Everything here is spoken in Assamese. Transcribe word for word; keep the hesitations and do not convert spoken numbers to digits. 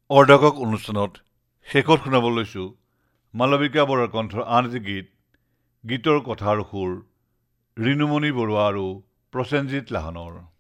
অৰ্ধকক অনুষ্ঠানত শেষত শুনাব লৈছোঁ মালবিকা বৰুৱাৰ কণ্ঠৰ আন এটি গীত, গীতৰ কথাৰ সুৰ ৰিণুমণি বৰুৱা আৰু প্ৰসেনজিৎ লাহনৰ।